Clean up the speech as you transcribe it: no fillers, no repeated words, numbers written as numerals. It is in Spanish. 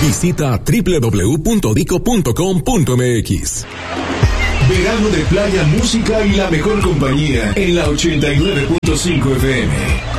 Visita www.dico.com.mx. Verano de playa, música y la mejor compañía en la 89.5 FM.